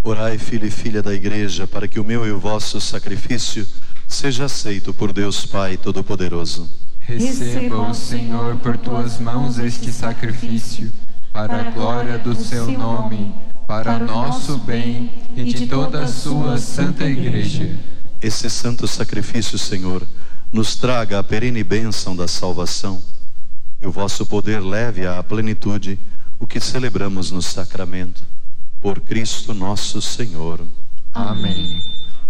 Orai, filho e filha da Igreja, para que o meu e o vosso sacrifício seja aceito por Deus Pai Todo-Poderoso. Receba, ó Senhor, por tuas mãos este sacrifício, para a glória do seu nome, para o nosso bem e de toda a sua santa Igreja. Esse santo sacrifício, Senhor, nos traga a perene bênção da salvação, e o vosso poder leve à plenitude o que celebramos no sacramento. Por Cristo nosso Senhor. Amém.